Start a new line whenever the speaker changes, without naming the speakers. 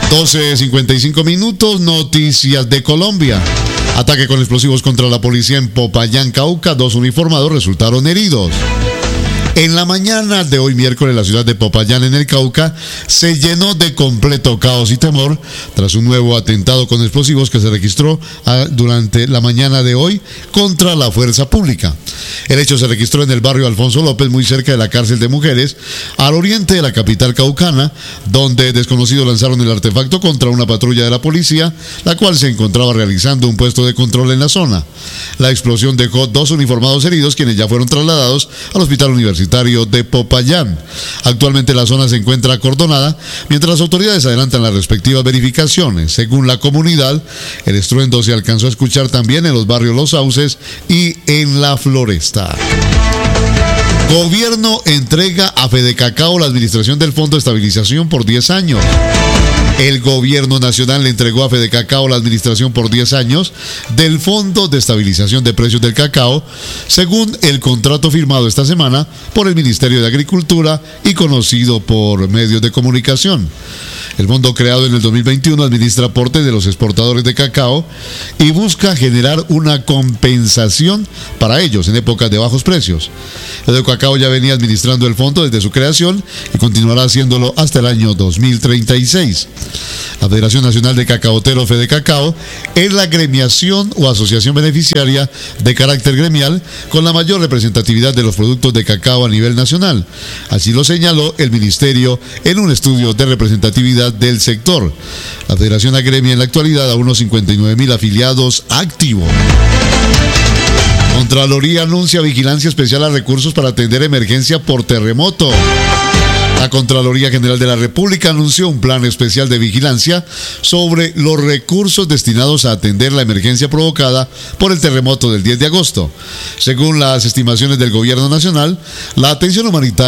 12:55, noticias de Colombia. Ataque con explosivos contra la policía en Popayán, Cauca. 2 uniformados resultaron heridos. En la mañana de hoy miércoles, la ciudad de Popayán, en el Cauca, se llenó de completo caos y temor tras un nuevo atentado con explosivos que se registró durante la mañana de hoy contra la fuerza pública. El hecho se registró en el barrio Alfonso López, muy cerca de la cárcel de mujeres, al oriente de la capital caucana, donde desconocidos lanzaron el artefacto contra una patrulla de la policía, la cual se encontraba realizando un puesto de control en la zona. La explosión dejó 2 uniformados heridos, quienes ya fueron trasladados al hospital universitario de Popayán. Actualmente la zona se encuentra acordonada mientras las autoridades adelantan las respectivas verificaciones. Según la comunidad, el estruendo se alcanzó a escuchar también en los barrios Los Sauces y en La Floresta. Gobierno entrega a Fedecacao la administración del Fondo de Estabilización por 10 años. El gobierno nacional le entregó a Fedecacao la administración por 10 años del Fondo de Estabilización de Precios del Cacao, según el contrato firmado esta semana por el Ministerio de Agricultura y conocido por medios de comunicación. El fondo, creado en el 2021, administra aportes de los exportadores de cacao y busca generar una compensación para ellos en épocas de bajos precios. Fedecacao ya venía administrando el fondo desde su creación y continuará haciéndolo hasta el año 2036. La Federación Nacional de Cacaoteros, Fedecacao, es la gremiación o asociación beneficiaria de carácter gremial con la mayor representatividad de los productos de cacao a nivel nacional. Así lo señaló el Ministerio en un estudio de representatividad del sector. La Federación agremia en la actualidad a unos 59,000 afiliados activos. Contraloría anuncia vigilancia especial a recursos para atender emergencia por terremoto. La Contraloría General de la República anunció un plan especial de vigilancia sobre los recursos destinados a atender la emergencia provocada por el terremoto del 10 de agosto. Según las estimaciones del Gobierno Nacional, la atención humanitaria